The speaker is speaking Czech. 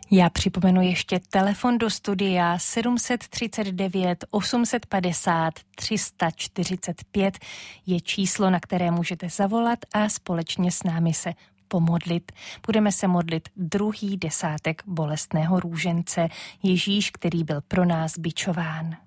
Já připomenu ještě telefon do studia 739 850 345 je číslo, na které můžete zavolat a společně s námi se pomodlit. Budeme se modlit druhý desátek bolestného růžence, Ježíš, který byl pro nás bičován.